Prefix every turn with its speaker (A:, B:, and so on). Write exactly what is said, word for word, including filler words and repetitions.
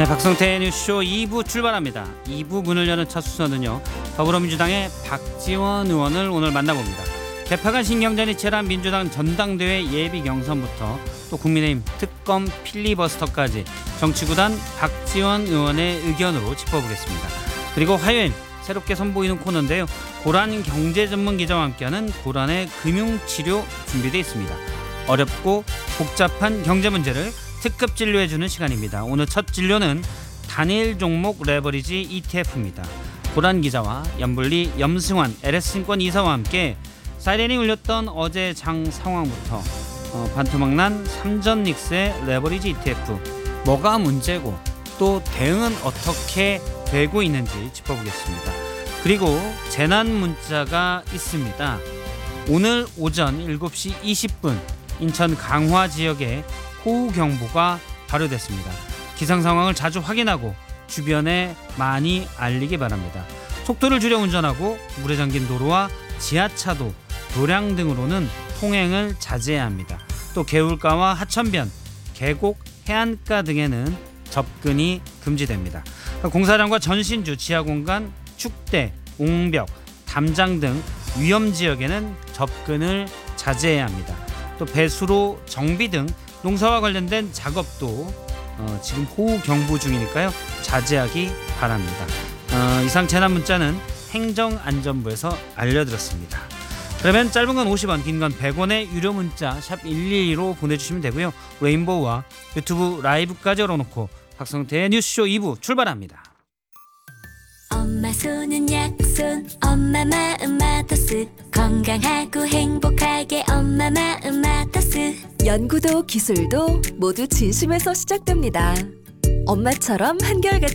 A: 네, 박성태의 뉴스쇼 이 부 출발합니다. 이 부 문을 여는 첫 순서는요, 더불어민주당의 박지원 의원을 오늘 만나봅니다. 개파간 신경전이 치열한 민주당 전당대회 예비 경선부터 또 국민의힘 특검 필리버스터까지 정치구단 박지원 의원의 의견으로 짚어보겠습니다. 그리고 화요일 새롭게 선보이는 코너인데요, 고란 경제전문기자와 함께하는 고란의 금융치료 준비되어 있습니다. 어렵고 복잡한 경제 문제를 특급 진료해주는 시간입니다. 오늘 첫 진료는 단일 종목 레버리지 이티에프입니다. 고란 기자와 염블리 염승환 엘에스증권 이사와 함께 사이렌이 울렸던 어제 장 상황부터 어, 반토막난 삼전닉스의 레버리지 이티에프, 뭐가 문제고 또 대응은 어떻게 되고 있는지 짚어보겠습니다. 그리고 재난 문자가 있습니다. 오늘 오전 일곱 시 이십 분 인천 강화 지역에 호우경보가 발효됐습니다. 기상 상황을 자주 확인하고 주변에 많이 알리기 바랍니다. 속도를 줄여 운전하고 물에 잠긴 도로와 지하차도, 도량 등으로는 통행을 자제해야 합니다. 또 개울가와 하천변, 계곡, 해안가 등에는 접근이 금지됩니다. 공사장과 전신주, 지하공간, 축대, 옹벽, 담장 등 위험지역에는 접근을 자제해야 합니다. 또 배수로 정비 등 농사와 관련된 작업도 어, 지금 호우 경보 중이니까요, 자제하기 바랍니다. 어, 이상 재난 문자는 행정안전부에서 알려드렸습니다. 그러면 짧은 건 오십 원, 긴 건 백 원의 유료 문자 샵 일이이로 보내주시면 되고요. 레인보우와 유튜브 라이브까지 열어놓고 박성태의 뉴스쇼 이 부 출발합니다.
B: 엄마 손은 약손, 엄마 마음 마더스. 건강하고 행복하게 엄마 마음 마더스.
C: 연구도 기술도 모두 진심에서 시작됩니다. 엄마처럼 한결같은